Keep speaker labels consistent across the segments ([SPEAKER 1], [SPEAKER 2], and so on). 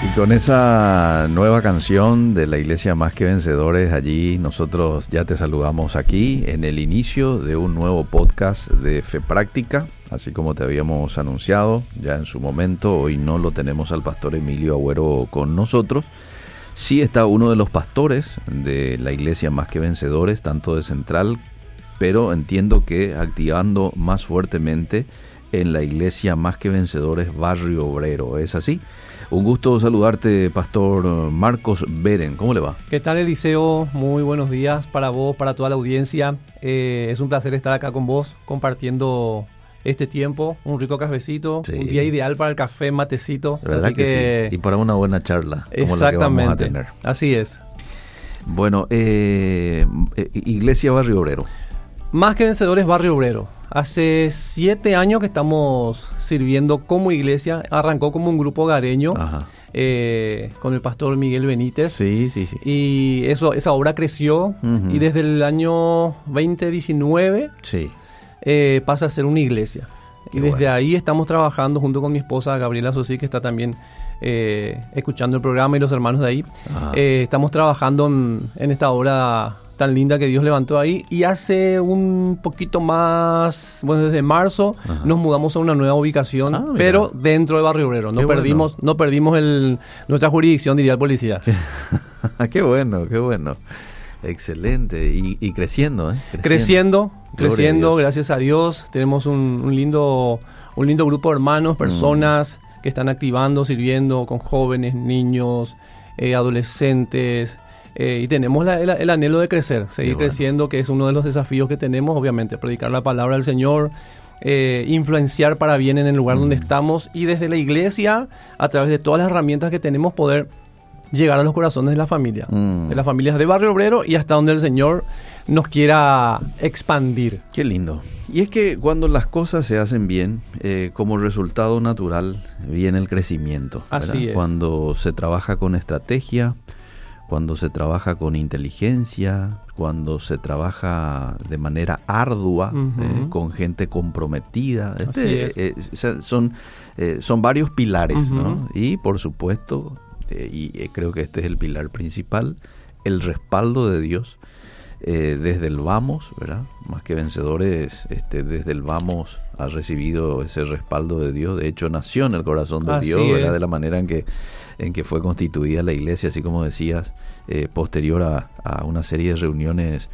[SPEAKER 1] Y con esa nueva canción de la Iglesia Más que Vencedores, allí nosotros ya te saludamos aquí en el inicio de un nuevo podcast de Fe Práctica, así como te habíamos anunciado ya en su momento. Hoy no lo tenemos al pastor Emilio Agüero con nosotros. Sí está uno de los pastores de la Iglesia Más que Vencedores, tanto de Central, pero entiendo que activando más fuertemente en la Iglesia Más que Vencedores Barrio Obrero. ¿Es así? Un gusto saludarte, Pastor Marcos Beren. ¿Cómo le va?
[SPEAKER 2] ¿Qué tal, Eliseo? Muy buenos días para vos, para toda la audiencia. Es un placer estar acá con vos, compartiendo este tiempo, un rico cafecito, sí. Un día ideal para el café, matecito.
[SPEAKER 1] ¿Verdad
[SPEAKER 2] así
[SPEAKER 1] que sí? Y para una buena charla, como la que vamos a tener.
[SPEAKER 2] Así es.
[SPEAKER 1] Bueno, Iglesia Barrio Obrero.
[SPEAKER 2] Más que Vencedores Barrio Obrero. Hace 7 años que estamos sirviendo como iglesia. Arrancó como un grupo hogareño con el pastor Miguel Benítez.
[SPEAKER 1] Sí.
[SPEAKER 2] Y esa obra creció y desde el año 2019 pasa a ser una iglesia. Qué y desde ahí estamos trabajando junto con mi esposa Gabriela Sosí, que está también escuchando el programa, y los hermanos de ahí. Estamos trabajando en esta obra tan linda que Dios levantó ahí, y hace un poquito más, bueno, desde marzo nos mudamos a una nueva ubicación, pero dentro de Barrio Obrero. No perdimos nuestra jurisdicción, diría el policía.
[SPEAKER 1] Qué bueno. Excelente. Y creciendo, ¿eh?
[SPEAKER 2] Creciendo, gracias a Dios. Tenemos un lindo grupo de hermanos, personas que están activando, sirviendo con jóvenes, niños, adolescentes. Y tenemos el anhelo de crecer, seguir creciendo, que es uno de los desafíos que tenemos, obviamente, predicar la palabra del Señor, influenciar para bien en el lugar donde estamos, y desde la iglesia, a través de todas las herramientas que tenemos, poder llegar a los corazones de la familia, de las familias de Barrio Obrero, y hasta donde el Señor nos quiera expandir.
[SPEAKER 1] Qué lindo. Y es que cuando las cosas se hacen bien, como resultado natural viene el crecimiento, ¿verdad?
[SPEAKER 2] Así es.
[SPEAKER 1] Cuando se trabaja con estrategia, cuando se trabaja con inteligencia, cuando se trabaja de manera ardua, con gente comprometida. Son varios pilares, ¿no? Y por supuesto, y creo que este es el pilar principal, el respaldo de Dios desde el vamos, ¿verdad? Más que Vencedores, desde el vamos ha recibido ese respaldo de Dios. De hecho, nació en el corazón de Dios, ¿verdad? De la manera en que fue constituida la iglesia, así como decías, posterior a una serie de reuniones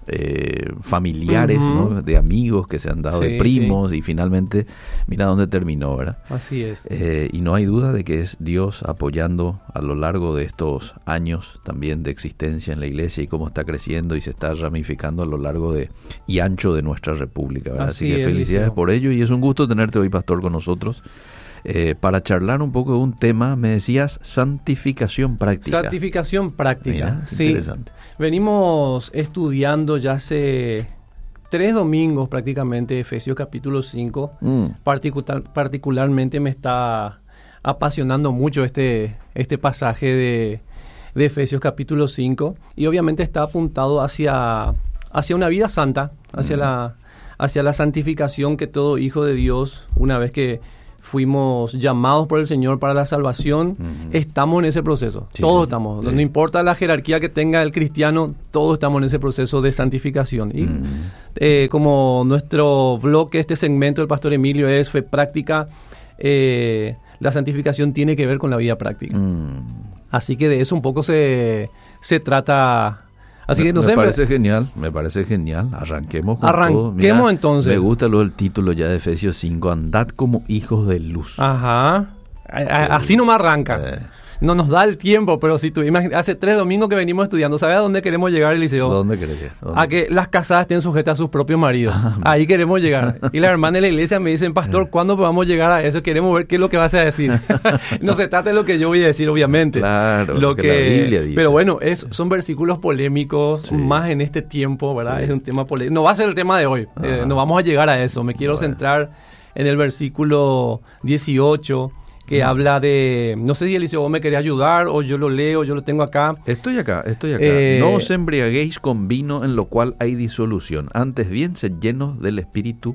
[SPEAKER 1] familiares, ¿no? De amigos que se han dado, de primos, y finalmente mira dónde terminó, ¿verdad?
[SPEAKER 2] Así es.
[SPEAKER 1] Y no hay duda de que es Dios apoyando a lo largo de estos años también de existencia en la iglesia, y cómo está creciendo y se está ramificando a lo largo y ancho de nuestra república, ¿verdad? Así que felicidades por ello, y es un gusto tenerte hoy, pastor, con nosotros. Para charlar un poco de un tema, me decías, santificación práctica.
[SPEAKER 2] Santificación práctica,
[SPEAKER 1] mira, sí. Interesante.
[SPEAKER 2] Venimos estudiando ya hace 3 domingos prácticamente Efesios capítulo 5. Particularmente me está apasionando mucho este pasaje de Efesios capítulo 5, y obviamente está apuntado hacia una vida santa, hacia la santificación que todo hijo de Dios, una vez que fuimos llamados por el Señor para la salvación, estamos en ese proceso. Todos estamos. No importa la jerarquía que tenga el cristiano, todos estamos en ese proceso de santificación. Y como nuestro bloque, este segmento del pastor Emilio es Fe Práctica, la santificación tiene que ver con la vida práctica. Así que de eso un poco se trata. Así que
[SPEAKER 1] me parece genial. Arranquemos todo. Mira,
[SPEAKER 2] entonces.
[SPEAKER 1] Me gusta el título ya de Efesios 5, andad como hijos de luz.
[SPEAKER 2] Ajá. Así nomás arranca. No nos da el tiempo, pero si tú hace 3 domingos que venimos estudiando, ¿sabes a dónde queremos llegar, Eliseo?
[SPEAKER 1] ¿Dónde querés llegar?
[SPEAKER 2] A que las casadas estén sujetas a sus propios maridos. Ahí queremos llegar. Y las hermanas de la iglesia me dicen, pastor, ¿cuándo podamos llegar a eso? Queremos ver qué es lo que vas a decir. No se trata de lo que yo voy a decir, obviamente.
[SPEAKER 1] Claro, lo que la Biblia dice.
[SPEAKER 2] Pero bueno, son versículos polémicos, más en este tiempo, ¿verdad? Sí. Es un tema polémico. No va a ser el tema de hoy. No vamos a llegar a eso. Me quiero centrar en el versículo 18, que habla de, no sé si Eliseo vos me querés ayudar, o yo lo leo, yo lo tengo acá.
[SPEAKER 1] Estoy acá. No os embriaguéis con vino en lo cual hay disolución, antes bien sed llenos del Espíritu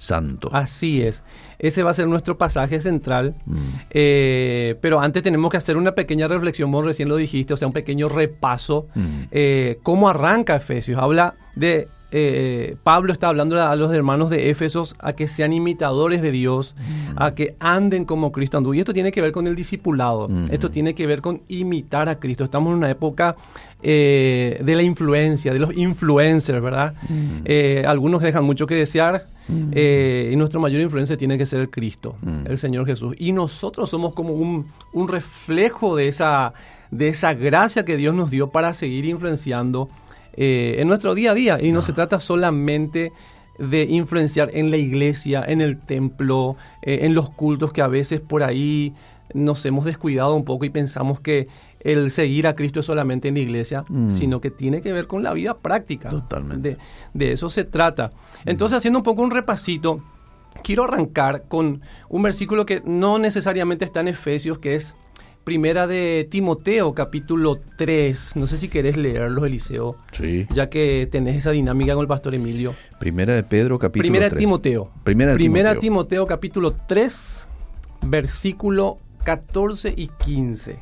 [SPEAKER 1] santo.
[SPEAKER 2] Así es. Ese va a ser nuestro pasaje central. Pero antes tenemos que hacer una pequeña reflexión, vos recién lo dijiste, o sea, un pequeño repaso. ¿Cómo arranca Efesios? Habla de... Pablo está hablando a los hermanos de Éfesos a que sean imitadores de Dios, a que anden como Cristo anduvo. Y esto tiene que ver con el discipulado. Esto tiene que ver con imitar a Cristo. Estamos en una época de la influencia, de los influencers, ¿verdad? Algunos dejan mucho que desear y nuestro mayor influencia tiene que ser Cristo, el Señor Jesús. Y nosotros somos como un reflejo de esa gracia que Dios nos dio para seguir influenciando en nuestro día a día. Y no se trata solamente de influenciar en la iglesia, en el templo, en los cultos, que a veces por ahí nos hemos descuidado un poco y pensamos que el seguir a Cristo es solamente en la iglesia, sino que tiene que ver con la vida práctica.
[SPEAKER 1] Totalmente.
[SPEAKER 2] De eso se trata. Entonces, haciendo un poco un repasito, quiero arrancar con un versículo que no necesariamente está en Efesios, que es Primera de Timoteo, capítulo 3. No sé si querés leerlo, Eliseo.
[SPEAKER 1] Sí. Ya
[SPEAKER 2] que tenés esa dinámica con el pastor Emilio.
[SPEAKER 1] Primera de Pedro, capítulo 3.
[SPEAKER 2] Primera de Timoteo, capítulo 3, versículo 14 y 15.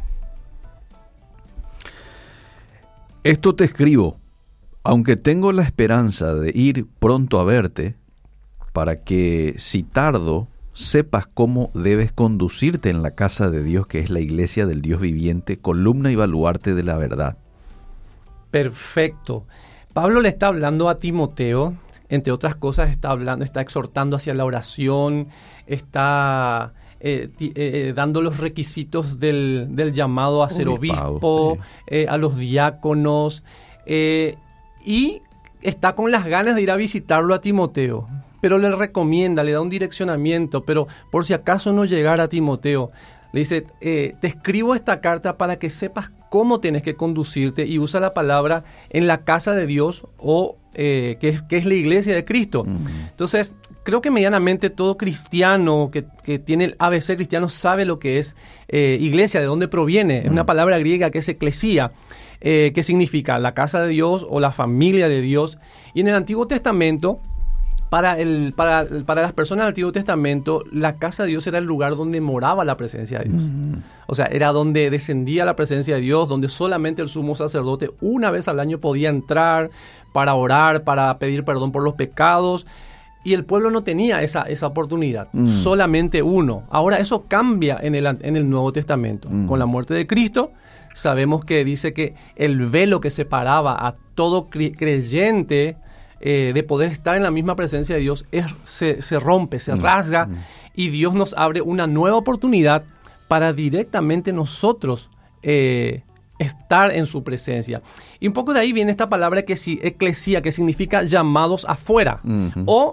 [SPEAKER 1] Esto te escribo, aunque tengo la esperanza de ir pronto a verte, para que, si tardo, sepas cómo debes conducirte en la casa de Dios, que es la iglesia del Dios viviente, columna y baluarte de la verdad.
[SPEAKER 2] Perfecto. Pablo le está hablando a Timoteo, entre otras cosas está exhortando hacia la oración, está dando los requisitos del llamado a ser obispo, a los diáconos, y está con las ganas de ir a visitarlo a Timoteo. Pero le recomienda, le da un direccionamiento, pero por si acaso no llegara a Timoteo, le dice, te escribo esta carta para que sepas cómo tienes que conducirte, y usa la palabra en la casa de Dios, o que es la iglesia de Cristo. Entonces, creo que medianamente todo cristiano que tiene el ABC cristiano sabe lo que es iglesia, de dónde proviene. Es una palabra griega que es eclesía, que significa la casa de Dios o la familia de Dios. Y en el Antiguo Testamento, para las personas del Antiguo Testamento, la casa de Dios era el lugar donde moraba la presencia de Dios. O sea, era donde descendía la presencia de Dios, donde solamente el sumo sacerdote una vez al año podía entrar para orar, para pedir perdón por los pecados. Y el pueblo no tenía esa oportunidad, solamente uno. Ahora eso cambia en el Nuevo Testamento. Con la muerte de Cristo, sabemos que dice que el velo que separaba a todo creyente de poder estar en la misma presencia de Dios se rompe, se rasga, y Dios nos abre una nueva oportunidad para directamente nosotros estar en su presencia. Y un poco de ahí viene esta palabra eclesía, que significa llamados afuera, o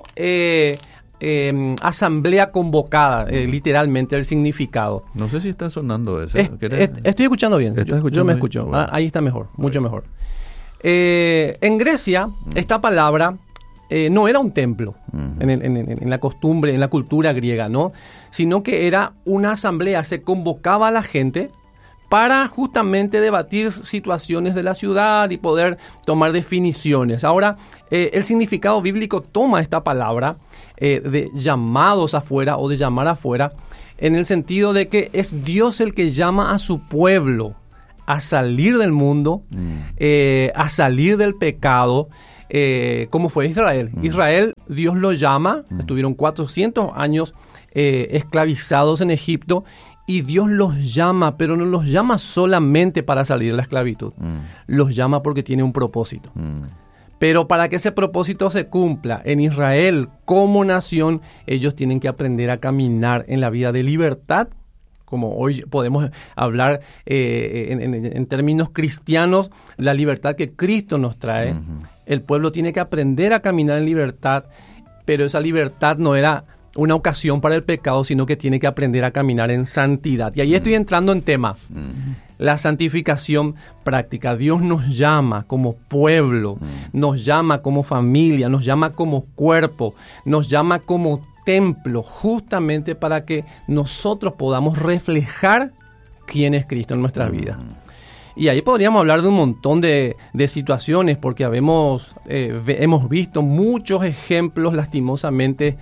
[SPEAKER 2] asamblea convocada, literalmente el significado.
[SPEAKER 1] No sé si está sonando eso.
[SPEAKER 2] Estoy escuchando bien. Yo me escucho. Bueno. Ahí está mejor, mucho mejor. En Grecia, esta palabra no era un templo en la costumbre, en la cultura griega, ¿no? Sino que era una asamblea. Se convocaba a la gente para justamente debatir situaciones de la ciudad y poder tomar definiciones. Ahora, el significado bíblico toma esta palabra de llamados afuera o de llamar afuera, en el sentido de que es Dios el que llama a su pueblo a salir del mundo, a salir del pecado, como fue Israel. Israel, Dios lo llama, estuvieron 400 años esclavizados en Egipto, y Dios los llama, pero no los llama solamente para salir de la esclavitud. Los llama porque tiene un propósito. Pero para que ese propósito se cumpla en Israel como nación, ellos tienen que aprender a caminar en la vida de libertad, como hoy podemos hablar en términos cristianos, la libertad que Cristo nos trae. El pueblo tiene que aprender a caminar en libertad, pero esa libertad no era una ocasión para el pecado, sino que tiene que aprender a caminar en santidad. Y ahí estoy entrando en tema. La santificación práctica. Dios nos llama como pueblo, nos llama como familia, nos llama como cuerpo, nos llama como templo, justamente para que nosotros podamos reflejar quién es Cristo en nuestra vida. Y ahí podríamos hablar de un montón de situaciones, porque hemos visto muchos ejemplos lastimosamente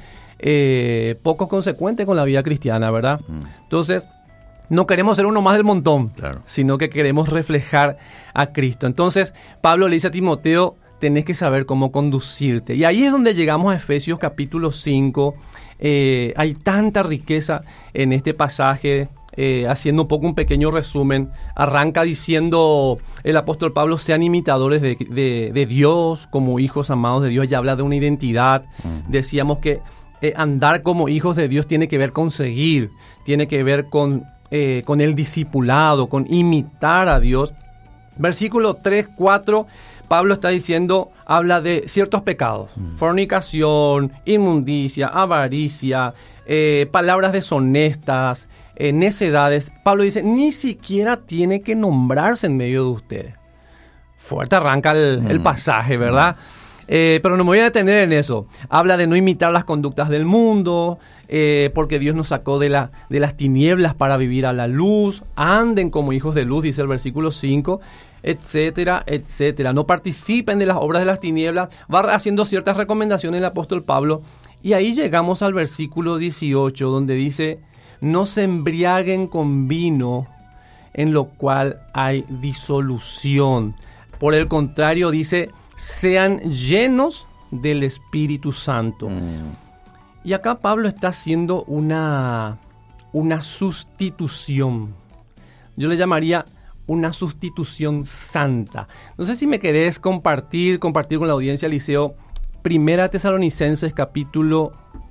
[SPEAKER 2] poco consecuentes con la vida cristiana, ¿verdad? Entonces, no queremos ser uno más del montón, claro, sino que queremos reflejar a Cristo. Entonces, Pablo le dice a Timoteo, tenés que saber cómo conducirte. Y ahí es donde llegamos a Efesios capítulo 5. Hay tanta riqueza en este pasaje. Haciendo un poco un pequeño resumen, arranca diciendo el apóstol Pablo, sean imitadores de Dios como hijos amados de Dios. Ya habla de una identidad. Decíamos que andar como hijos de Dios tiene que ver con seguir, tiene que ver con el discipulado, con imitar a Dios. Versículo 3, 4, Pablo está diciendo, habla de ciertos pecados, fornicación, inmundicia, avaricia, palabras deshonestas, necedades. Pablo dice, ni siquiera tiene que nombrarse en medio de ustedes. Fuerte arranca el pasaje, ¿verdad? Pero no me voy a detener en eso. Habla de no imitar las conductas del mundo, porque Dios nos sacó de las tinieblas para vivir a la luz. Anden como hijos de luz, dice el versículo 5, etcétera, etcétera. No participen de las obras de las tinieblas. Va haciendo ciertas recomendaciones el apóstol Pablo. Y ahí llegamos al versículo 18, donde dice, no se embriaguen con vino, en lo cual hay disolución. Por el contrario, dice, sean llenos del Espíritu Santo. Y acá Pablo está haciendo una sustitución. Yo le llamaría una sustitución santa. No sé si me querés compartir con la audiencia, Liceo, 1 Tesalonicenses capítulo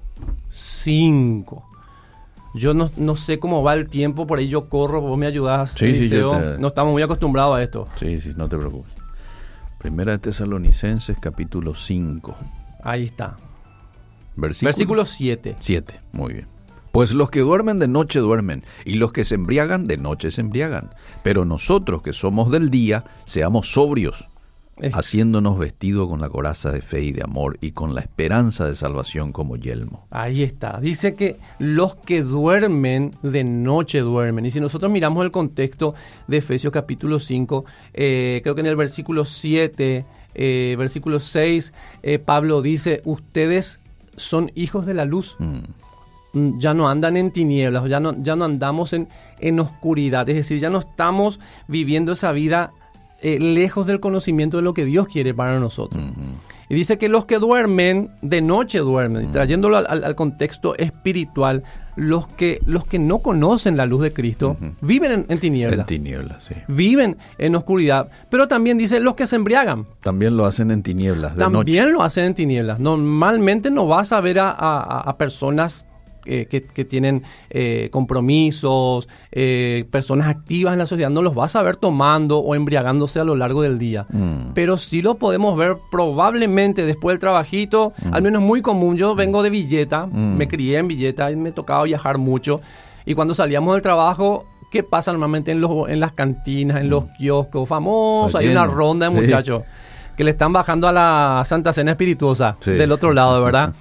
[SPEAKER 2] 5. Yo no sé cómo va el tiempo, por ahí yo corro, vos me ayudás,
[SPEAKER 1] sí,
[SPEAKER 2] Liceo. No estamos muy acostumbrados a esto.
[SPEAKER 1] Sí, no te preocupes. 1 Tesalonicenses capítulo 5.
[SPEAKER 2] Ahí está. Versículo 7.
[SPEAKER 1] 7, muy bien. Pues los que duermen de noche duermen, y los que se embriagan de noche se embriagan. Pero nosotros que somos del día, seamos sobrios, haciéndonos vestido con la coraza de fe y de amor, y con la esperanza de salvación como yelmo.
[SPEAKER 2] Ahí está. Dice que los que duermen de noche duermen. Y si nosotros miramos el contexto de Efesios capítulo 5, creo que en el versículo 7, versículo 6, Pablo dice, ustedes son hijos de la luz. Ya no andan en tinieblas, ya no andamos en oscuridad. Es decir, ya no estamos viviendo esa vida lejos del conocimiento de lo que Dios quiere para nosotros. Y dice que los que duermen, de noche duermen. Trayéndolo al contexto espiritual, los que no conocen la luz de Cristo, viven en tinieblas.
[SPEAKER 1] En tinieblas, sí.
[SPEAKER 2] Viven en oscuridad. Pero también dice los que se embriagan.
[SPEAKER 1] También lo hacen en tinieblas, de noche.
[SPEAKER 2] También lo hacen en tinieblas. Normalmente no vas a ver a personas que tienen compromisos, personas activas en la sociedad, no los vas a ver tomando o embriagándose a lo largo del día. Pero sí lo podemos ver probablemente después del trabajito, al menos muy común. Yo vengo de Villeta, me crié en Villeta y me tocaba viajar mucho. Y cuando salíamos del trabajo, ¿qué pasa normalmente en las cantinas, en los kioscos famosos? Hay una ronda de muchachos que le están bajando a la Santa Cena Espirituosa del otro lado, ¿verdad?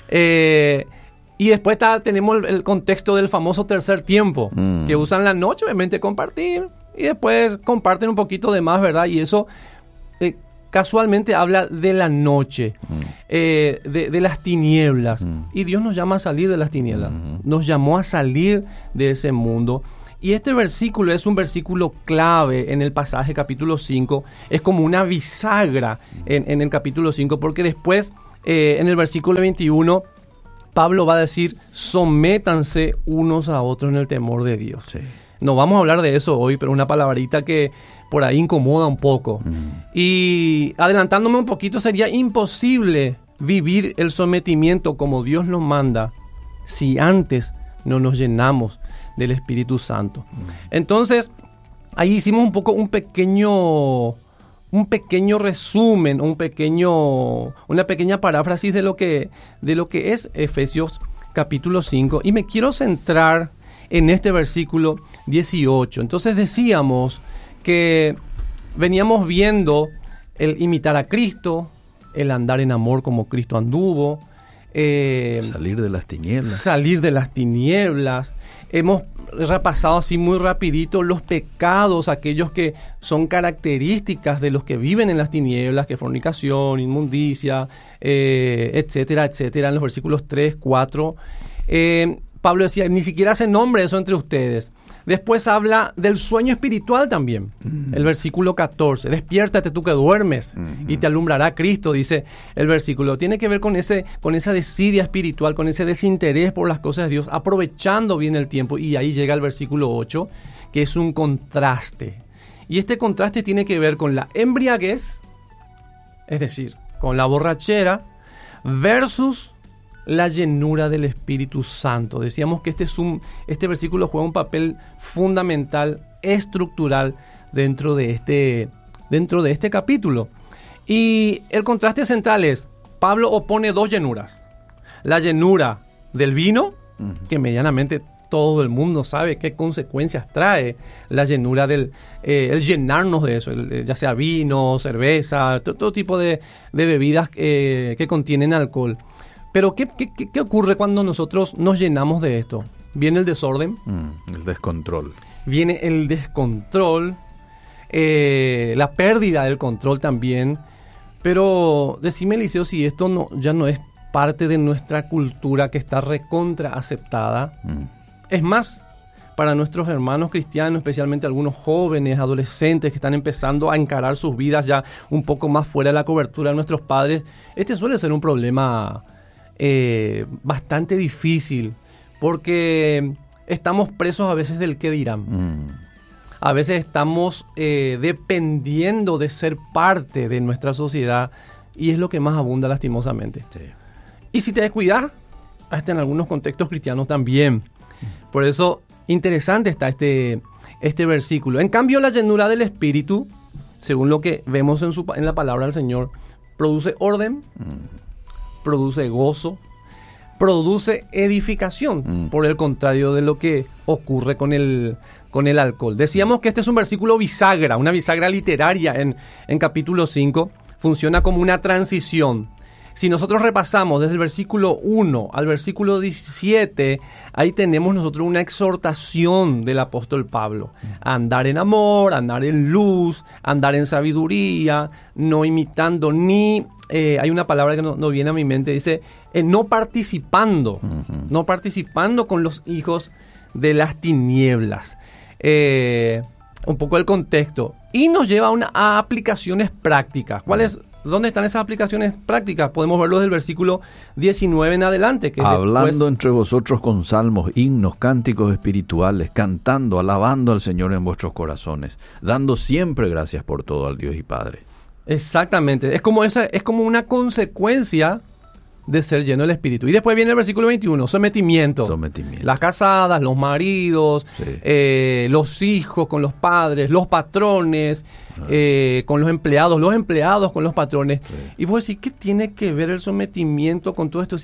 [SPEAKER 2] Y después tenemos el contexto del famoso tercer tiempo, que usan la noche, obviamente, compartir, y después comparten un poquito de más, ¿verdad? Y eso casualmente habla de la noche, de las tinieblas. Y Dios nos llama a salir de las tinieblas, nos llamó a salir de ese mundo. Y este versículo es un versículo clave en el pasaje capítulo 5, es como una bisagra en el capítulo 5, porque después, en el versículo 21, Pablo va a decir, sométanse unos a otros en el temor de Dios. Sí. No vamos a hablar de eso hoy, pero una palabrita que por ahí incomoda un poco. Y adelantándome un poquito, sería imposible vivir el sometimiento como Dios nos manda si antes no nos llenamos del Espíritu Santo. Entonces, ahí hicimos un pequeño resumen, una pequeña paráfrasis de lo que es Efesios capítulo 5, y me quiero centrar en este versículo 18. Entonces decíamos que veníamos viendo el imitar a Cristo, el andar en amor como Cristo anduvo,
[SPEAKER 1] Salir de las tinieblas.
[SPEAKER 2] Salir de las tinieblas. Hemos repasado así muy rapidito los pecados, aquellos que son características de los que viven en las tinieblas, que fornicación, inmundicia, etcétera, etcétera, en los versículos 3, 4. Pablo decía, ni siquiera hace nombre eso entre ustedes. Después habla del sueño espiritual también. El versículo 14. Despiértate tú que duermes y te alumbrará Cristo, dice el versículo. Tiene que ver con esa desidia espiritual, con ese desinterés por las cosas de Dios, aprovechando bien el tiempo. Y ahí llega el versículo 8, que es un contraste. Y este contraste tiene que ver con la embriaguez, es decir, con la borrachera, versus la llenura del Espíritu Santo. Decíamos que este versículo juega un papel fundamental, estructural dentro de este capítulo. Y el contraste central es, Pablo opone dos llenuras. La llenura del vino, que medianamente todo el mundo sabe qué consecuencias trae la llenura el llenarnos de eso, ya sea vino, cerveza, todo tipo de bebidas que contienen alcohol. Pero ¿qué ocurre cuando nosotros nos llenamos de esto? Viene el desorden.
[SPEAKER 1] El descontrol.
[SPEAKER 2] Viene el descontrol, la pérdida del control también. Pero decime, Eliseo, si esto ya no es parte de nuestra cultura que está recontra aceptada. Es más, para nuestros hermanos cristianos, especialmente algunos jóvenes, adolescentes que están empezando a encarar sus vidas ya un poco más fuera de la cobertura de nuestros padres, este suele ser un problema bastante difícil, porque estamos presos a veces del qué dirán. A veces estamos dependiendo de ser parte de nuestra sociedad, y es lo que más abunda lastimosamente. Sí. Y si te descuidas, hasta en algunos contextos cristianos también. Por eso, interesante está este versículo. En cambio, la llenura del Espíritu, según lo que vemos en la palabra del Señor, produce orden, produce gozo, produce edificación, por el contrario de lo que ocurre con el alcohol. Decíamos que este es un versículo bisagra, una bisagra literaria en capítulo 5, funciona como una transición. Si nosotros repasamos desde el versículo 1 al versículo 17, ahí tenemos nosotros una exhortación del apóstol Pablo. A andar en amor, andar en luz, andar en sabiduría, no imitando ni... hay una palabra que no viene a mi mente, dice, no participando con los hijos de las tinieblas. Un poco el contexto. Y nos lleva a aplicaciones prácticas. ¿Dónde están esas aplicaciones prácticas? Podemos verlo desde el versículo 19 en adelante. Que
[SPEAKER 1] hablando entre vosotros con salmos, himnos, cánticos espirituales, cantando, alabando al Señor en vuestros corazones, dando siempre gracias por todo al Dios y Padre. Exactamente. Es como una consecuencia de ser lleno del Espíritu. Y después viene el versículo 21, sometimiento. Las casadas, los maridos, sí. Los hijos con los padres, los patrones con los empleados con los patrones. Sí. Y vos decís, ¿qué tiene que ver el sometimiento con todo esto?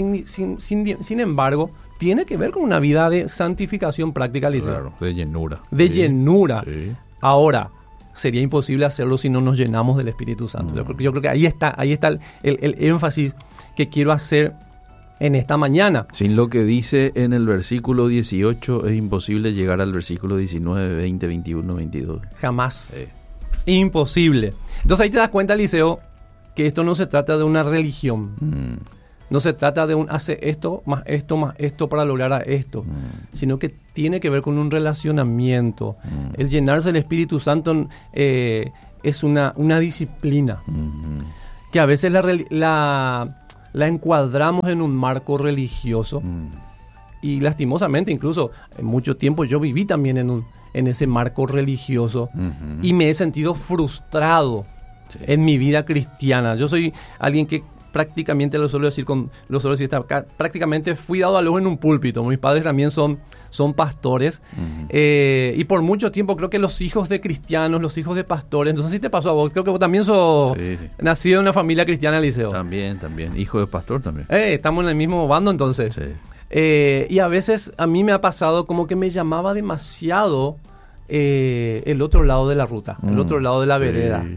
[SPEAKER 1] Sin embargo, tiene que ver con una vida de santificación práctica, Eliseo. Claro, de llenura. De llenura. Sí. Ahora, sería imposible hacerlo si no nos llenamos del Espíritu Santo. Yo creo que ahí está el énfasis que quiero hacer en esta mañana. Sin lo que dice en el versículo 18, es imposible llegar al versículo 19, 20, 21, 22. Jamás. Imposible. Entonces ahí te das cuenta, Eliseo, que esto no se trata de una religión. No se trata de hace esto, más esto para lograr a esto. Sino que tiene que ver con un relacionamiento. El llenarse del Espíritu Santo es una disciplina. Que a veces la encuadramos en un marco religioso y lastimosamente incluso en mucho tiempo yo viví también en ese marco religioso y me he sentido frustrado en mi vida cristiana. Yo soy alguien que prácticamente prácticamente fui dado a luz en un púlpito. Mis padres también son pastores y por mucho tiempo creo que los hijos de cristianos, los hijos de pastores, no sé si te pasó a vos, creo que vos también sos nacido en una familia cristiana, Eliseo. También, hijo de pastor también. Estamos en el mismo bando entonces. Sí. Y a veces a mí me ha pasado como que me llamaba demasiado el otro lado de la ruta, el otro lado de la vereda.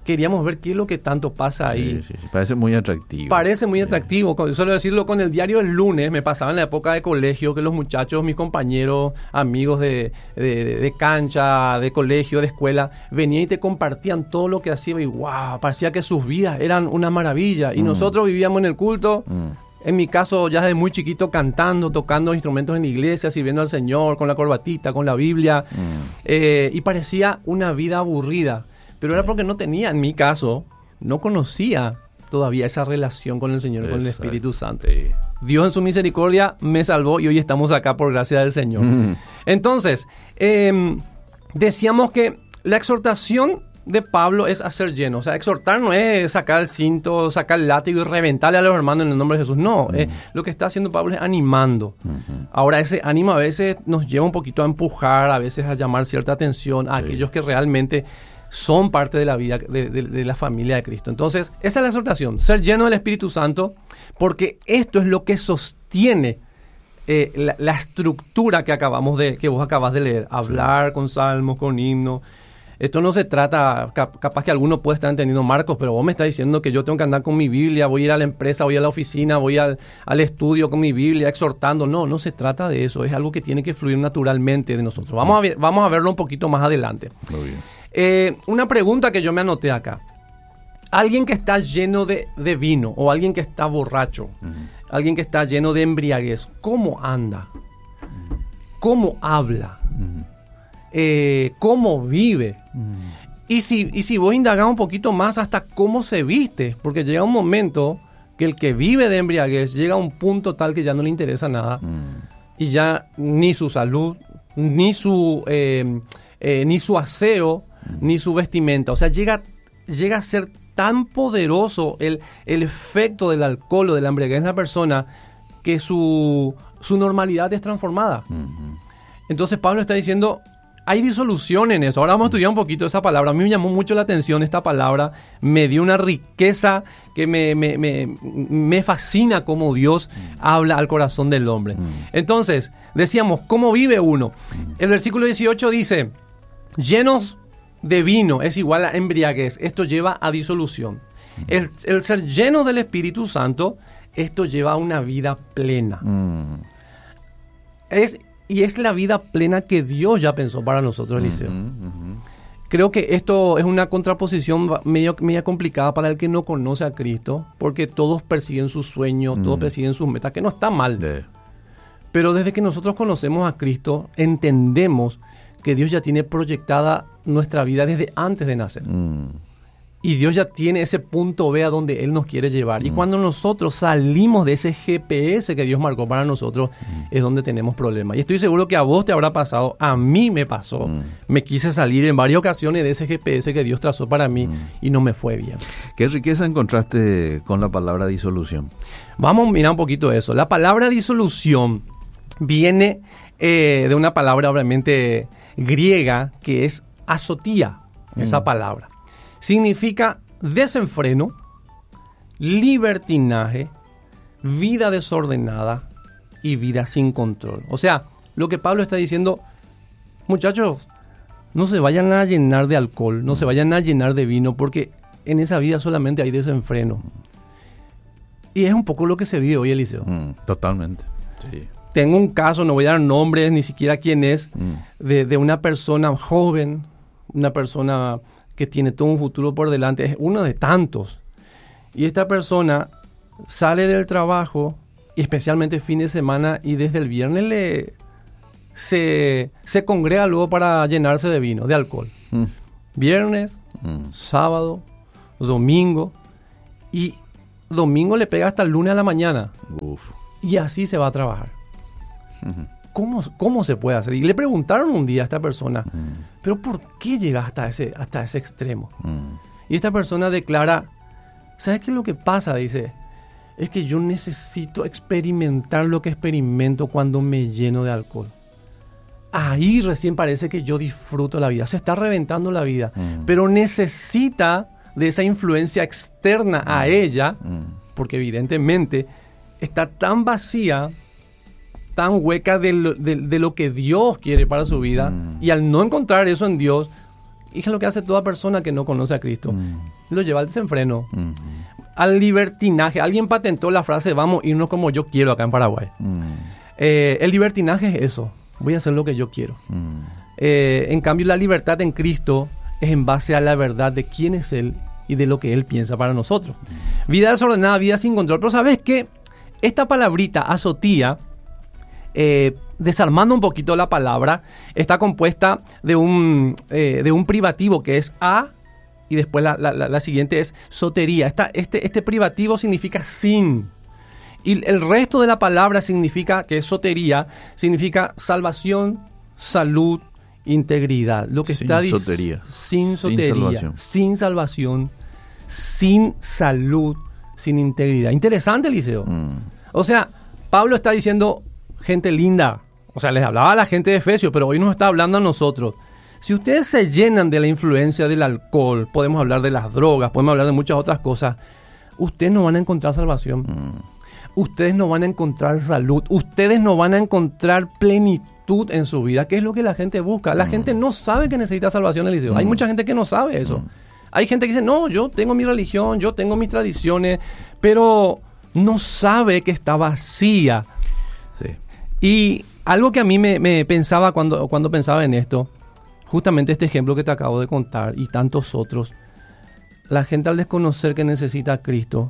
[SPEAKER 2] queríamos ver qué es lo que tanto pasa ahí.
[SPEAKER 1] Sí. Parece muy atractivo.
[SPEAKER 2] Parece muy atractivo. Suelo decirlo con el diario El Lunes. Me pasaba en la época de colegio que los muchachos, mis compañeros, amigos de cancha, de colegio, de escuela, venían y te compartían todo lo que hacían y wow, parecía que sus vidas eran una maravilla. Y nosotros vivíamos en el culto, en mi caso ya desde muy chiquito cantando, tocando instrumentos en la iglesia, sirviendo al Señor, con la corbatita, con la Biblia. Y parecía una vida aburrida. Pero era porque no tenía, en mi caso, no conocía todavía esa relación con el Señor, con el Espíritu Santo. Dios en su misericordia me salvó y hoy estamos acá por gracia del Señor. Entonces, decíamos que la exhortación de Pablo es hacer lleno. O sea, exhortar no es sacar el cinto, sacar el látigo y reventarle a los hermanos en el nombre de Jesús. No, lo que está haciendo Pablo es animando. Ahora, ese ánimo a veces nos lleva un poquito a empujar, a veces a llamar cierta atención a aquellos que realmente son parte de la vida de la familia de Cristo. Entonces, esa es la exhortación, ser lleno del Espíritu Santo, porque esto es lo que sostiene la estructura que vos acabas de leer. Hablar con salmos, con himnos. Esto no se trata, capaz que alguno puede estar entendiendo, Marcos, pero vos me estás diciendo que yo tengo que andar con mi Biblia, voy a ir a la empresa, voy a la oficina, voy al estudio con mi Biblia, exhortando. No se trata de eso, es algo que tiene que fluir naturalmente de nosotros. Vamos a verlo un poquito más adelante.
[SPEAKER 1] Muy bien.
[SPEAKER 2] Una pregunta que yo me anoté acá. Alguien que está lleno de vino o alguien que está borracho, alguien que está lleno de embriaguez, ¿cómo anda? ¿Cómo habla? ¿Cómo vive? Y si vos indagás un poquito más hasta cómo se viste, porque llega un momento que el que vive de embriaguez llega a un punto tal que ya no le interesa nada y ya ni su salud, ni su aseo, ni su vestimenta. O sea, llega a ser tan poderoso el efecto del alcohol o de la embriaguez en la persona que su normalidad es transformada. Entonces Pablo está diciendo, hay disolución en eso. Ahora vamos a estudiar un poquito esa palabra. A mí me llamó mucho la atención esta palabra. Me dio una riqueza que me fascina cómo Dios habla al corazón del hombre. Entonces, decíamos, ¿cómo vive uno? El versículo 18 dice, llenos de vino es igual a embriaguez. Esto lleva a disolución. El ser lleno del Espíritu Santo, esto lleva a una vida plena. Y es la vida plena que Dios ya pensó para nosotros, Eliseo. Creo que esto es una contraposición media complicada para el que no conoce a Cristo, porque todos persiguen sus sueños, todos persiguen sus metas, que no está mal. Pero desde que nosotros conocemos a Cristo, entendemos que Dios ya tiene proyectada nuestra vida desde antes de nacer. Y Dios ya tiene ese punto B a donde Él nos quiere llevar. Y cuando nosotros salimos de ese GPS que Dios marcó para nosotros, es donde tenemos problemas. Y estoy seguro que a vos te habrá pasado, a mí me pasó. Me quise salir en varias ocasiones de ese GPS que Dios trazó para mí y no me fue bien.
[SPEAKER 1] ¿Qué riqueza encontraste con la palabra disolución?
[SPEAKER 2] Vamos a mirar un poquito eso. La palabra disolución viene de una palabra obviamente griega que es azotía, esa palabra. Significa desenfreno, libertinaje, vida desordenada y vida sin control. O sea, lo que Pablo está diciendo, muchachos, no se vayan a llenar de alcohol, no se vayan a llenar de vino, porque en esa vida solamente hay desenfreno. Y es un poco lo que se vive hoy, Eliseo.
[SPEAKER 1] Totalmente, sí.
[SPEAKER 2] Tengo un caso, no voy a dar nombres, ni siquiera quién es, de una persona joven, una persona que tiene todo un futuro por delante, es uno de tantos. Y esta persona sale del trabajo, y especialmente fin de semana, y desde el viernes se congrega luego para llenarse de vino, de alcohol. Viernes, sábado, domingo, y domingo le pega hasta el lunes a la mañana. Y así se va a trabajar. ¿Cómo se puede hacer? Y le preguntaron un día a esta persona, ¿pero por qué llegas hasta ese extremo? Y esta persona declara, ¿sabes qué es lo que pasa? Dice, es que yo necesito experimentar lo que experimento cuando me lleno de alcohol. Ahí recién parece que yo disfruto la vida. Se está reventando la vida, pero necesita de esa influencia externa a ella, porque evidentemente está tan vacía, tan hueca de lo que Dios quiere para su vida, y al no encontrar eso en Dios, Y es lo que hace toda persona que no conoce a Cristo. Lo lleva al desenfreno, al libertinaje. Alguien patentó la frase, vamos a irnos como yo quiero acá en Paraguay. El libertinaje es eso, voy a hacer lo que yo quiero. En cambio, la libertad en Cristo es en base a la verdad de quién es Él y de lo que Él piensa para nosotros. Vida desordenada, vida sin control. Pero ¿sabes qué? Esta palabrita, azotía, desarmando un poquito la palabra, está compuesta de un privativo que es a, y después la siguiente es sotería. Este privativo significa sin. Y el resto de la palabra significa, que es sotería, significa salvación, salud, integridad. Lo que está diciendo, sin sotería, sin salvación, sin salud, sin integridad. Interesante, Eliseo. O sea, Pablo está diciendo, gente linda, o sea, les hablaba a la gente de Efesios, pero hoy nos está hablando a nosotros. Si ustedes se llenan de la influencia del alcohol, podemos hablar de las drogas, podemos hablar de muchas otras cosas, ustedes no van a encontrar salvación. Ustedes no van a encontrar salud. Ustedes no van a encontrar plenitud en su vida, que es lo que la gente busca. La gente no sabe que necesita salvación, Eliseo. Hay mucha gente que no sabe eso. Hay gente que dice, no, yo tengo mi religión, yo tengo mis tradiciones, pero no sabe que está vacía.
[SPEAKER 1] Sí.
[SPEAKER 2] Y algo que a mí me pensaba cuando pensaba en esto, justamente este ejemplo que te acabo de contar y tantos otros, la gente al desconocer que necesita a Cristo,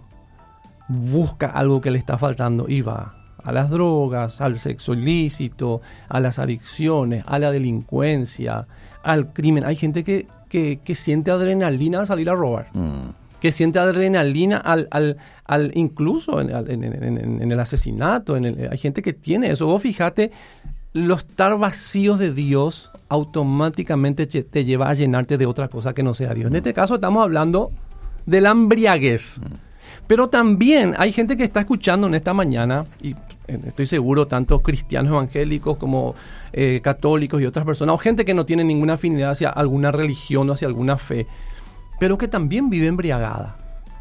[SPEAKER 2] busca algo que le está faltando y va a las drogas, al sexo ilícito, a las adicciones, a la delincuencia, al crimen. Hay gente que siente adrenalina al salir a robar, que siente adrenalina al incluso en el asesinato. Hay gente que tiene eso. Vos fíjate, los estar vacíos de Dios automáticamente te lleva a llenarte de otra cosa que no sea Dios. En este caso estamos hablando de la embriaguez. Pero también hay gente que está escuchando en esta mañana, y estoy seguro, tanto cristianos evangélicos como católicos y otras personas, o gente que no tiene ninguna afinidad hacia alguna religión o hacia alguna fe, pero que también vive embriagada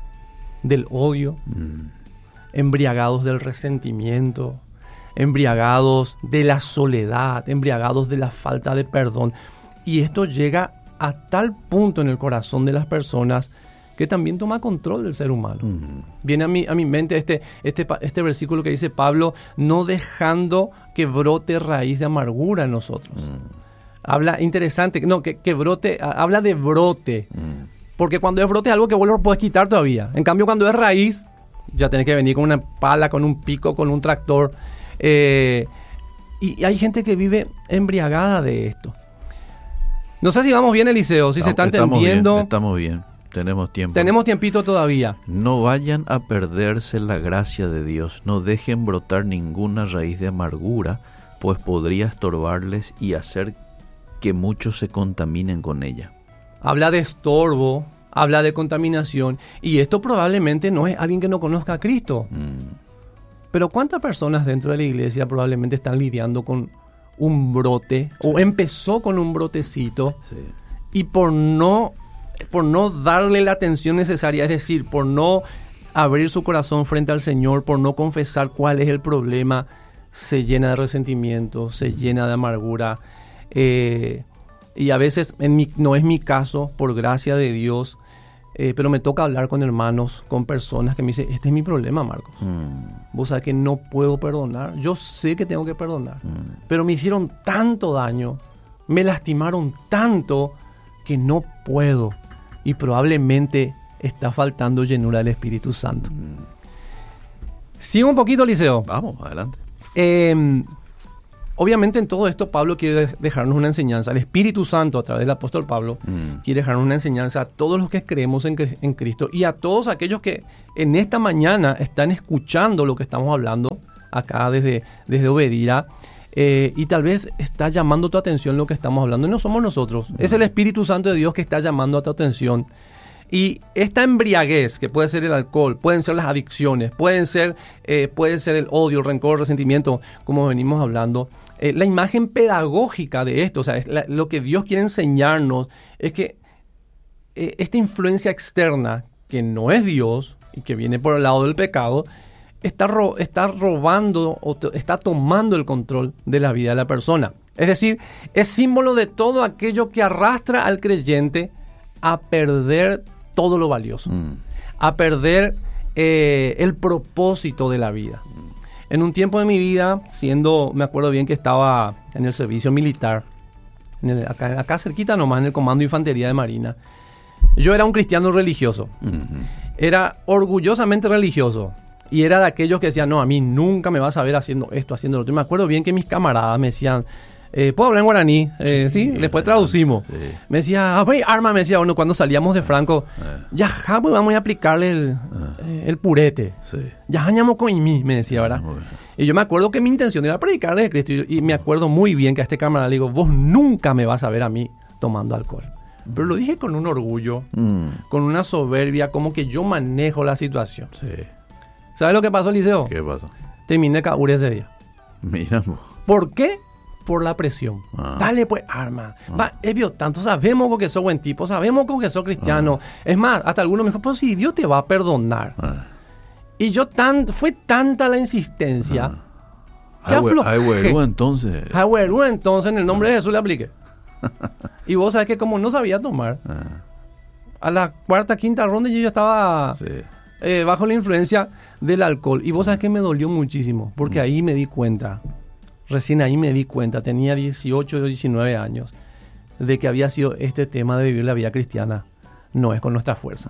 [SPEAKER 2] del odio, embriagados del resentimiento, embriagados de la soledad, embriagados de la falta de perdón. Y esto llega a tal punto en el corazón de las personas que también toma control del ser humano. Viene a mi mente este versículo que dice Pablo, no dejando que brote raíz de amargura en nosotros. Habla interesante, no, que brote, habla de brote. Porque cuando es brote es algo que vos lo puedes quitar todavía. En cambio, cuando es raíz, ya tenés que venir con una pala, con un pico, con un tractor. Y hay gente que vive embriagada de esto. No sé si vamos bien, Eliseo, si se está entendiendo.
[SPEAKER 1] Estamos bien. Tenemos tiempo.
[SPEAKER 2] Tenemos tiempito todavía.
[SPEAKER 1] No vayan a perderse la gracia de Dios. No dejen brotar ninguna raíz de amargura, pues podría estorbarles y hacer que muchos se contaminen con ella.
[SPEAKER 2] Habla de estorbo, habla de contaminación. Y esto probablemente no es alguien que no conozca a Cristo. Pero ¿cuántas personas dentro de la iglesia probablemente están lidiando con un brote? Sí. O empezó con un brotecito. Sí. Y por no darle la atención necesaria, es decir, por no abrir su corazón frente al Señor, por no confesar cuál es el problema, se llena de resentimiento, se llena de amargura. Y a veces, no es mi caso, por gracia de Dios, pero me toca hablar con hermanos, con personas que me dicen, este es mi problema, Marcos. Vos sabés que no puedo perdonar. Yo sé que tengo que perdonar, pero me hicieron tanto daño, me lastimaron tanto, que no puedo. Y probablemente está faltando llenura del Espíritu Santo. Sigo un poquito, Eliseo.
[SPEAKER 1] Vamos, adelante.
[SPEAKER 2] Obviamente en todo esto Pablo quiere dejarnos una enseñanza. El Espíritu Santo, a través del apóstol Pablo, quiere dejarnos una enseñanza a todos los que creemos en Cristo y a todos aquellos que en esta mañana están escuchando lo que estamos hablando acá desde Obedira. Y tal vez está llamando tu atención lo que estamos hablando. Y no somos nosotros. Es el Espíritu Santo de Dios que está llamando a tu atención. Y esta embriaguez, que puede ser el alcohol, pueden ser las adicciones, puede ser el odio, el rencor, el resentimiento, como venimos hablando. La imagen pedagógica de esto, o sea, lo que Dios quiere enseñarnos es que esta influencia externa, que no es Dios y que viene por el lado del pecado, está robando o está tomando el control de la vida de la persona. Es decir, es símbolo de todo aquello que arrastra al creyente a perder todo lo valioso, a perder el propósito de la vida. En un tiempo de mi vida, me acuerdo bien que estaba en el servicio militar, acá cerquita nomás, en el Comando de Infantería de Marina. Yo era un cristiano religioso, era orgullosamente religioso, y era de aquellos que decían, no, a mí nunca me vas a ver haciendo esto, haciendo lo otro. Y me acuerdo bien que mis camaradas me decían, ¿puedo hablar en guaraní? Sí, después traducimos. Sí. Me decía, arma, me decía, bueno, cuando salíamos de Franco, ya pues vamos a aplicarle el purete. Sí. Ya hañamos con mí, me decía, ¿verdad? Y yo me acuerdo que mi intención era predicarle de Cristo. Y me acuerdo muy bien que a este camarada le digo, vos nunca me vas a ver a mí tomando alcohol. Pero lo dije con un orgullo, con una soberbia, como que yo manejo la situación. Sí. ¿Sabes lo que pasó, Eliseo?
[SPEAKER 1] ¿Qué pasó?
[SPEAKER 2] Terminé caure ese día.
[SPEAKER 1] Mira.
[SPEAKER 2] ¿Por qué? Por la presión. Dale pues, arma. Evio, tanto sabemos que sos buen tipo, sabemos que sos cristiano. Es más, hasta algunos me dijo, pues si Dios te va a perdonar. Y yo fue tanta la insistencia que aflojé.
[SPEAKER 1] Entonces
[SPEAKER 2] en el nombre de Jesús le apliqué. Y vos sabés que como no sabía tomar, a la cuarta, quinta ronda yo ya estaba bajo la influencia del alcohol. Y vos sabés que me dolió muchísimo, porque ahí me di cuenta. Recién ahí me di cuenta, tenía 18 o 19 años, de que había sido este tema de vivir la vida cristiana. No es con nuestra fuerza.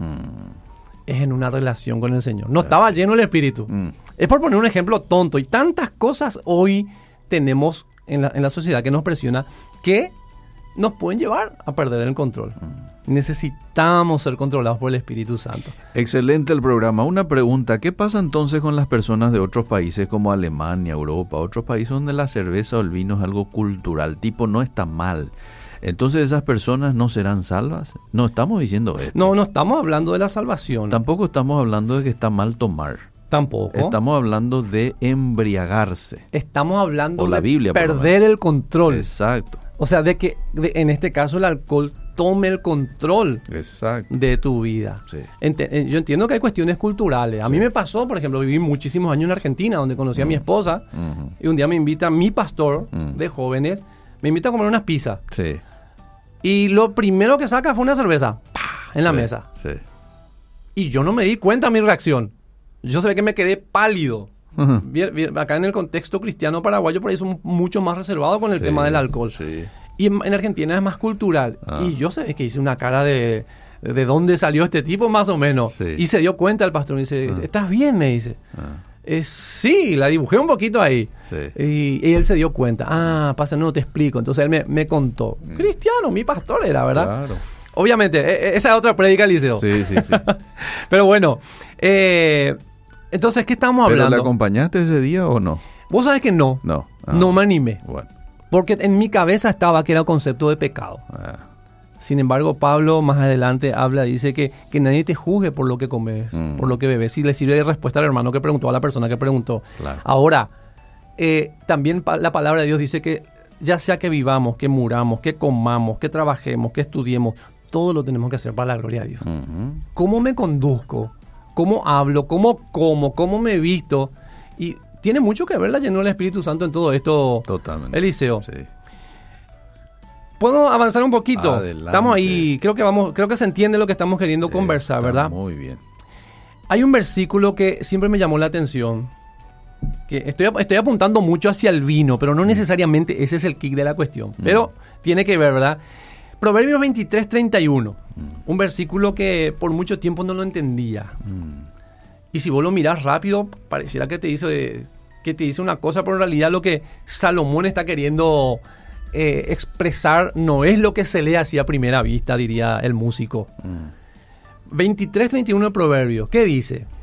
[SPEAKER 2] Es en una relación con el Señor. No estaba lleno el Espíritu. Es por poner un ejemplo tonto. Y tantas cosas hoy tenemos en la sociedad que nos presiona que nos pueden llevar a perder el control. Necesitamos ser controlados por el Espíritu Santo.
[SPEAKER 1] Excelente el programa. Una pregunta, ¿qué pasa entonces con las personas de otros países como Alemania, Europa, otros países donde la cerveza o el vino es algo cultural, tipo no está mal? Entonces esas personas no serán salvas. No estamos diciendo esto.
[SPEAKER 2] No estamos hablando de la salvación.
[SPEAKER 1] Tampoco estamos hablando de que está mal tomar.
[SPEAKER 2] Tampoco.
[SPEAKER 1] Estamos hablando de embriagarse.
[SPEAKER 2] Estamos hablando
[SPEAKER 1] o la Biblia,
[SPEAKER 2] de perder el control.
[SPEAKER 1] Exacto.
[SPEAKER 2] O sea, de que en este caso el alcohol tome el control de tu vida. Sí. Yo entiendo que hay cuestiones culturales. A mí me pasó, por ejemplo, viví muchísimos años en Argentina, donde conocí a mi esposa, y un día me invita mi pastor de jóvenes, me invita a comer unas pizzas. Sí. Y lo primero que saca fue una cerveza en la mesa. Sí. Y yo no me di cuenta de mi reacción. Yo sé que me quedé pálido. Bien, acá en el contexto cristiano paraguayo por ahí son mucho más reservados con el tema del alcohol. Sí. Y en Argentina es más cultural. Y yo sé que hice una cara de dónde salió este tipo más o menos. Sí. Y se dio cuenta el pastor. Me dice, ¿estás bien? Me dice. Sí, la dibujé un poquito ahí. Sí. Y él se dio cuenta. Pasa, no te explico. Entonces él me contó. Cristiano, mi pastor era, ¿verdad? Claro. Obviamente, esa es otra prédica, Eliseo. Sí. Pero bueno, entonces, ¿qué estamos hablando?
[SPEAKER 1] ¿Pero le acompañaste ese día o no?
[SPEAKER 2] Vos sabés que no. No me animé. Bueno. Porque en mi cabeza estaba que era el concepto de pecado. Sin embargo, Pablo más adelante dice que nadie te juzgue por lo que comes, por lo que bebes. Y le sirve de respuesta al hermano que preguntó, a la persona que preguntó. Claro. Ahora, también la palabra de Dios dice que ya sea que vivamos, que muramos, que comamos, que trabajemos, que estudiemos, todo lo tenemos que hacer para la gloria de Dios. ¿Cómo me conduzco? ¿Cómo hablo? ¿Cómo como? ¿Cómo me visto? Y tiene mucho que ver la llenura del Espíritu Santo en todo esto.
[SPEAKER 1] Totalmente.
[SPEAKER 2] Eliseo. Sí. ¿Puedo avanzar un poquito?
[SPEAKER 1] Adelante.
[SPEAKER 2] Estamos ahí, creo que se entiende lo que estamos queriendo conversar, ¿verdad?
[SPEAKER 1] Muy bien.
[SPEAKER 2] Hay un versículo que siempre me llamó la atención, que estoy apuntando mucho hacia el vino, pero no necesariamente ese es el kick de la cuestión, pero tiene que ver, ¿verdad? Proverbios 23:31, un versículo que por mucho tiempo no lo entendía. Y si vos lo mirás rápido, pareciera que te dice una cosa, pero en realidad lo que Salomón está queriendo expresar no es lo que se lee así a primera vista, diría el músico. 23:31 de Proverbios, ¿qué dice?